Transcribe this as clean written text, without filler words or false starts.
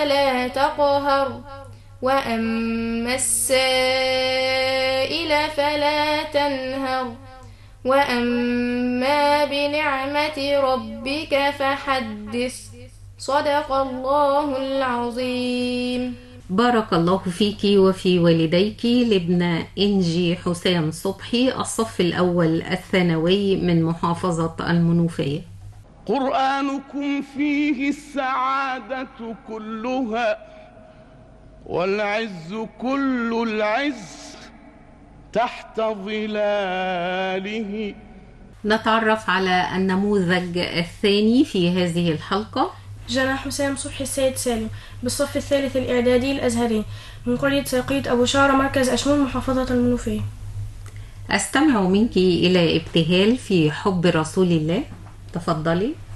لا تقهر وأما السائل فلا تنهر وأما بنعمة ربك فحدث. صدق الله العظيم. بارك الله فيك وفي والديك. لابنة إنجي حسام صبحي، الصف الأول الثانوي من محافظة المنوفية. قرآنكم فيه السعادة كلها والعز كل العز تحت ظلاله. نتعرف على النموذج الثاني في هذه الحلقة. جنى حسام صبحي السيد سالم، بالصف الثالث الإعدادي الأزهري، من قرية ساقيط أبو شعرة، مركز أشمون، محافظة المنوفية. أستمع منك إلى ابتهال في حب رسول الله. تفضلي.